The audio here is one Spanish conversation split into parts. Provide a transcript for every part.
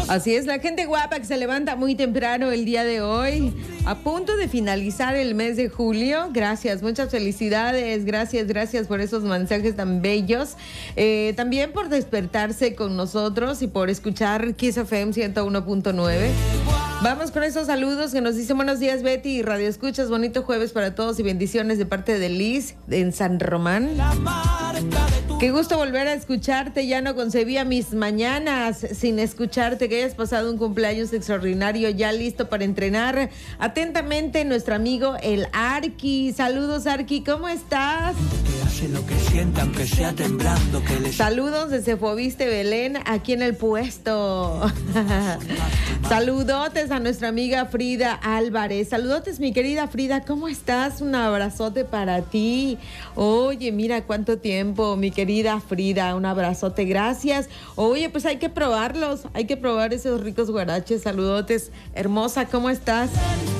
Así es, la gente guapa que se levanta muy temprano el día de hoy, a punto de finalizar el mes de julio. Gracias, muchas felicidades, gracias por esos mensajes tan bellos. También por despertarse con nosotros y por escuchar Kiss FM 101.9. Vamos con esos saludos que nos dicen buenos días Betty y Radio Escuchas, bonito jueves para todos y bendiciones de parte de Liz en San Román. Qué gusto volver a escucharte, ya no concebía mis mañanas sin escucharte, que hayas pasado un cumpleaños extraordinario, ya listo para entrenar. Atentamente nuestro amigo el Arqui. Saludos Arqui, ¿cómo estás? Lo que sienta, aunque sea temblando, que les... Saludos desde Fobiste Belén, aquí en el puesto. Saludotes a nuestra amiga Frida Álvarez. Saludotes, mi querida Frida, ¿cómo estás? Un abrazote para ti. Oye, mira cuánto tiempo, mi querida Frida, un abrazote, gracias. Oye, pues hay que probarlos, hay que probar esos ricos guaraches. Saludotes, hermosa, ¿cómo estás?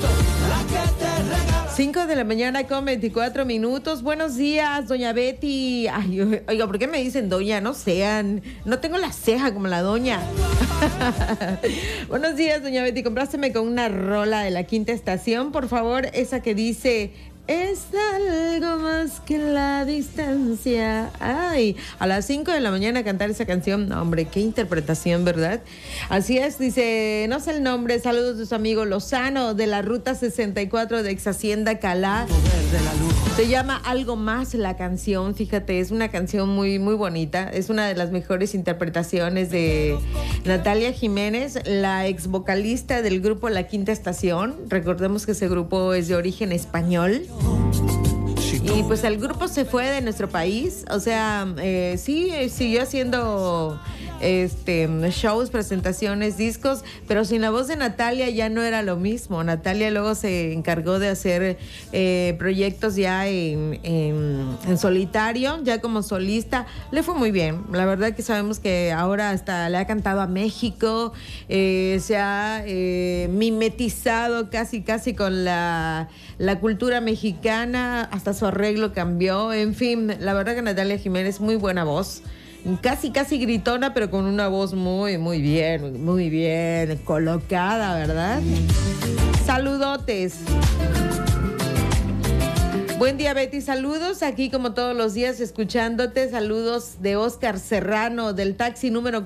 5 de la mañana con 24 minutos. Buenos días, doña Betty. Ay, oiga, ¿por qué me dicen doña? No sean, no tengo la ceja como la doña. Buenos días, doña Betty. Comprásteme con una rola de la Quinta Estación, por favor, esa que dice... Es algo más que la distancia. Ay, a las 5 de la mañana cantar esa canción. No, hombre, qué interpretación, ¿verdad? Así es, dice, no sé el nombre, saludos de su amigo Lozano de la Ruta 64 de Ex Hacienda Calá. Se llama Algo Más la canción, fíjate, es una canción muy, muy bonita. Es una de las mejores interpretaciones de Natalia Jiménez, la ex vocalista del grupo La Quinta Estación. Recordemos que ese grupo es de origen español. Y pues el grupo se fue de nuestro país, o sea, sí, siguió haciendo shows, presentaciones, discos, pero sin la voz de Natalia ya no era lo mismo. Natalia luego se encargó de hacer proyectos ya en solitario, ya como solista. Le fue muy bien, la verdad que sabemos que ahora hasta le ha cantado a México, se ha mimetizado casi con la cultura mexicana, hasta su arreglo cambió, en fin, la verdad que Natalia Jiménez, muy buena voz. Casi gritona, pero con una voz muy bien colocada, ¿verdad? Saludotes. Buen día, Betty. Saludos aquí como todos los días escuchándote. Saludos de Oscar Serrano del taxi número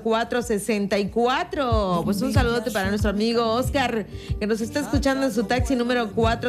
464. Pues un saludote para nuestro amigo Oscar que nos está escuchando en su taxi número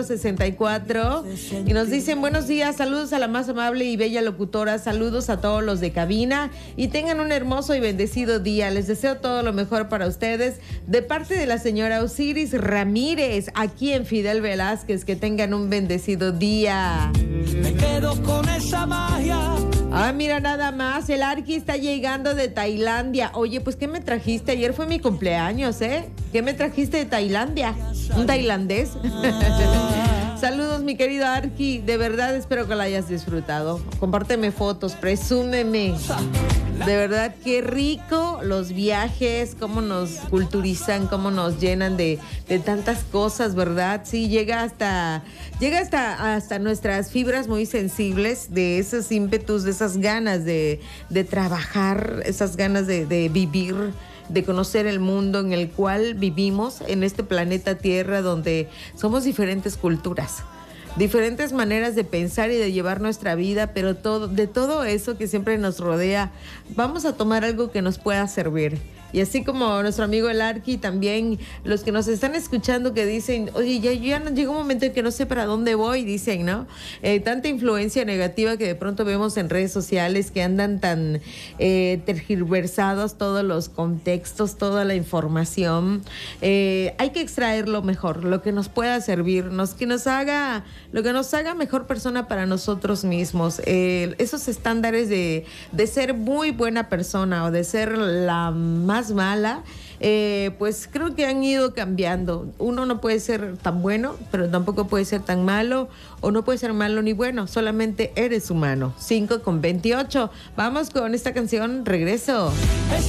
464. Y nos dicen buenos días, saludos a la más amable y bella locutora. Saludos a todos los de cabina y tengan un hermoso y bendecido día. Les deseo todo lo mejor para ustedes de parte de la señora Osiris Ramírez aquí en Fidel Velázquez. Que tengan un bendecido día. Me quedo con esa magia. Ah, mira nada más, el Arqui está llegando de Tailandia. Oye, pues ¿qué me trajiste? Ayer fue mi cumpleaños, ¿eh? ¿Qué me trajiste de Tailandia? ¿Un tailandés? Saludos, mi querido Arqui. De verdad espero que la hayas disfrutado. Compárteme fotos, presúmeme. De verdad, qué rico los viajes, cómo nos culturizan, cómo nos llenan de tantas cosas, ¿verdad? Sí, llega hasta nuestras fibras muy sensibles, de esos ímpetus, de esas ganas de trabajar, esas ganas de vivir, de conocer el mundo en el cual vivimos, en este planeta Tierra, donde somos diferentes culturas, diferentes maneras de pensar y de llevar nuestra vida, pero de todo eso que siempre nos rodea, vamos a tomar algo que nos pueda servir. Y así como nuestro amigo el Arqui, también los que nos están escuchando que dicen, oye, ya no llega un momento en que no sé para dónde voy, dicen, ¿no? Tanta influencia negativa que de pronto vemos en redes sociales que andan tan tergiversados todos los contextos, toda la información. Hay que extraer lo mejor, lo que nos pueda servir, lo que nos haga mejor persona para nosotros mismos. Esos estándares de ser muy buena persona o de ser la más mala, pues creo que han ido cambiando. Uno no puede ser tan bueno, pero tampoco puede ser tan malo, o no puede ser malo ni bueno, solamente eres humano. 5:28. Vamos con esta canción, regreso.